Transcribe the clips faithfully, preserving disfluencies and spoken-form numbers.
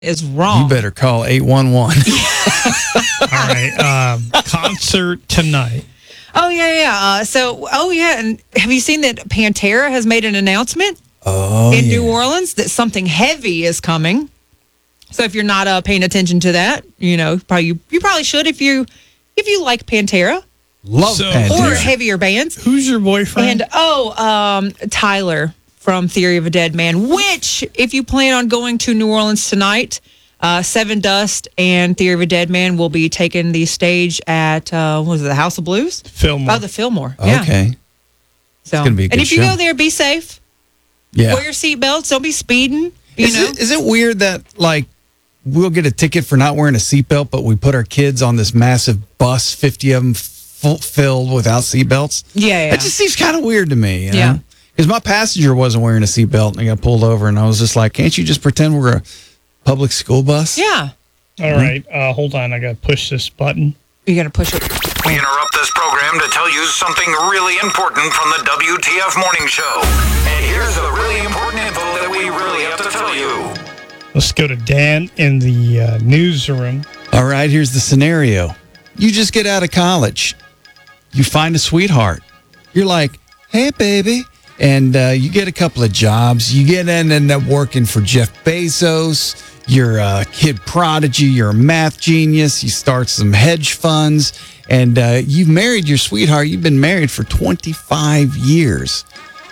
is wrong. You better call eight one one. All right. Um, concert tonight. Oh, yeah, yeah. Uh, so, oh, yeah. And have you seen that Pantera has made an announcement Oh, in yeah. New Orleans that something heavy is coming? So if you're not uh, paying attention to that, you know, probably you, you probably should if you if you like Pantera Love So- Pantera. or heavier bands. Who's your boyfriend? And oh, um, Tyler from Theory of a Dead Man. Which, if you plan on going to New Orleans tonight, uh, Seven Dust and Theory of a Dead Man will be taking the stage at uh, what was it, the House of Blues? Fillmore. Oh, the Fillmore. Yeah. Okay. So, gonna be a and good if you show. go there, be safe. Yeah. Wear your seatbelts. Don't be speeding. You Is know. it, is it weird that, like, we'll get a ticket for not wearing a seatbelt, but we put our kids on this massive bus, fifty of them full, filled without seatbelts? Yeah, yeah. It just seems kind of weird to me. You know? Yeah. Because my passenger wasn't wearing a seatbelt and I got pulled over, and I was just like, can't you just pretend we're a public school bus? Yeah. All right. Uh, hold on. I got to push this button. You got to push it. We interrupt this program to tell you something really important from the W T F Morning Show. And here's the really important info that we really have to tell you. Let's go to Dan in the uh, newsroom. All right, here's the scenario. You just get out of college. You find a sweetheart. You're like, hey, baby. And uh, you get a couple of jobs. You get in and end up working for Jeff Bezos. You're a kid prodigy. You're a math genius. You start some hedge funds. And uh, you've married your sweetheart. You've been married for twenty-five years.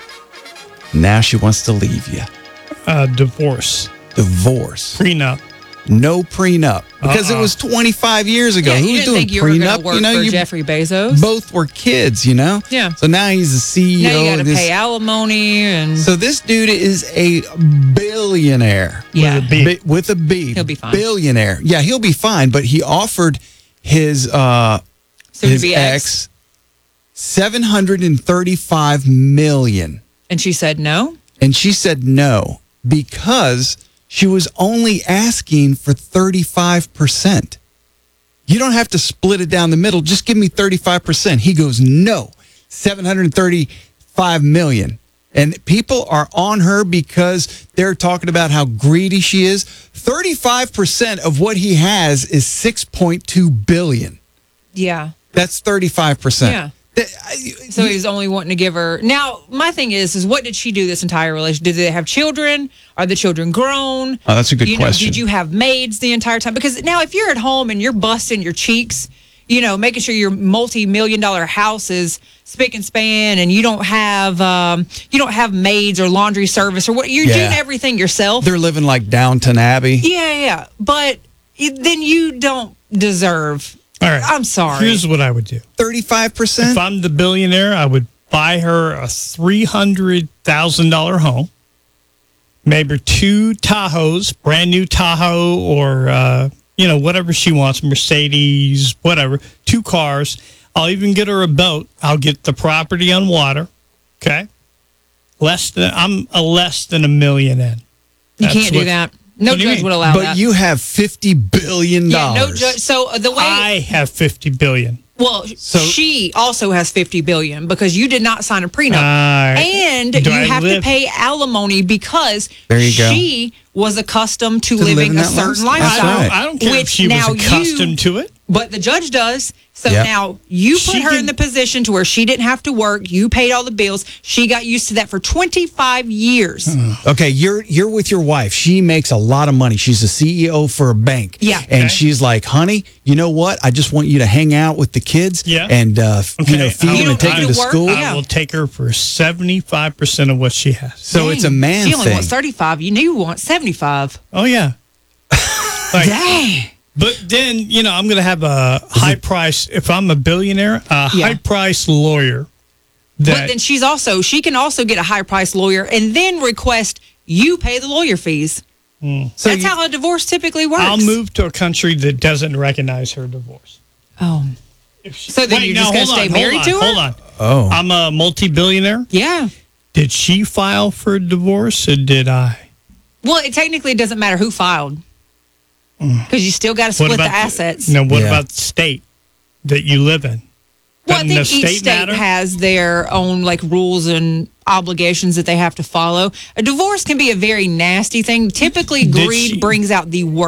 Now she wants to leave you. Uh, divorce. Divorce. Prenup. No prenup. Because Uh-uh. it was twenty-five years ago. Yeah, Who you was didn't doing think you were prenup? going to work you know, for you Jeffrey Bezos? both were kids, you know? Yeah. So now he's the C E O. Now you got of to this. pay alimony and So this dude is a billionaire. yeah. With a B. Bi- with a B. He'll be fine. Billionaire. Yeah, he'll be fine. But he offered his uh, Soon to his be ex ex. seven hundred and thirty-five million, And she said no. and she said no because she was only asking for thirty-five percent. You don't have to split it down the middle. Just give me thirty-five percent. He goes, no, seven hundred thirty-five million. And people are on her because they're talking about how greedy she is. thirty-five percent of what he has is six point two billion. Yeah. That's thirty-five percent. Yeah. That- I- So he's only wanting to give her. Now, my thing is, is what did she do this entire relationship? Did they have children? Are the children grown? Oh, that's a good you know, question. Did you have maids the entire time? Because now, if you're at home and you're busting your cheeks, you know, making sure your multi-million dollar house is spick and span, and you don't have um, you don't have maids or laundry service or what, you're Yeah. doing everything yourself. They're living like Downton Abbey. Yeah, yeah. But it- then you don't deserve. All right. I'm sorry. Here's what I would do. thirty-five percent? If I'm the billionaire, I would buy her a three hundred thousand dollars home, maybe two Tahoes, brand new Tahoe, or, uh, you know, whatever she wants, Mercedes, whatever, two cars. I'll even get her a boat. I'll get the property on water. Okay. Less than, I'm a less than a million in. you That's can't do what- that. No What do you judge mean? would allow But that. you have fifty billion yeah, dollars. no judge. So uh, the way. I have fifty billion. Well, So- she also has fifty billion because you did not sign a prenup, Uh, and do you I have live- to pay alimony because There you go. she was accustomed to, To living living a that certain lifestyle. That's lifestyle. right. I don't care if which she now was accustomed you, to it. But the judge does. So Yep. now you put She her can- in the position to where she didn't have to work. You paid all the bills. She got used to that for twenty-five years. Okay, you're you're with your wife. She makes a lot of money. She's a C E O for a bank. Yeah. And Okay. she's like, honey, you know what? I just want you to hang out with the kids Yeah. and uh, Okay. you know, feed I them will- and take I them to will work. school. Yeah. I will take her for seventy-five percent of what she has. So it's a Dang. man She only thing. wants thirty-five. You knew you want seventy-five. Oh, yeah. Like, Dang. but then, you know, I'm going to have a high price, if I'm a billionaire, a Yeah. high price lawyer. But That, then she's also she can also get a high price lawyer and then request you pay the lawyer fees. So That's you- how a divorce typically works. I'll move to a country that doesn't recognize her divorce. Oh, If she- So then Wait, you're now, just gonna hold stay on, married hold to on, her? Hold on. Oh. I'm a multi-billionaire. yeah. Did she file for divorce or did I? Well, it technically doesn't matter who filed because you still got to What split the about assets. No, what Yeah. about the state that you live in? Well, I Doesn't the think each state state matter? has their own like rules and obligations that they have to follow. A divorce can be a very nasty thing. Typically, Did greed she- brings out the worst.